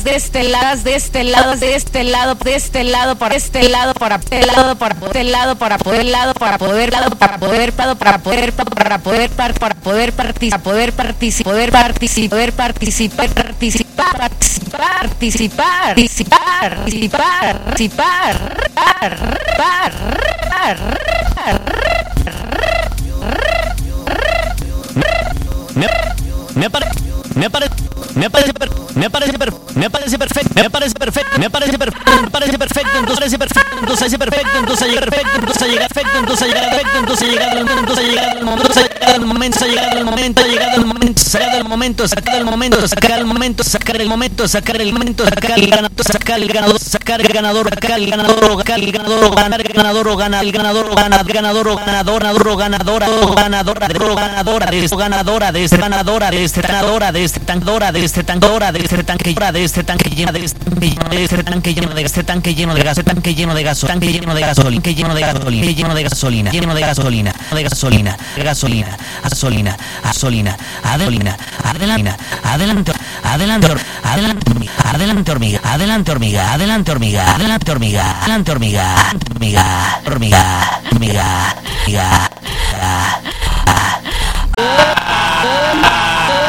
de este lado, de este lado, de este lado, de este lado, para este lado, para este lado, para este lado, para poder lado, para poder lado, para poder lado, para poder para poder para poder participar, poder participar, poder participar, participar, participar, participar, participar, participar, me parece perfecto, entonces parece perfecto, entonces llega el momento, sacar el momento, sacar el ganador, sacar el ganador, de este tanque lleno de gasolina,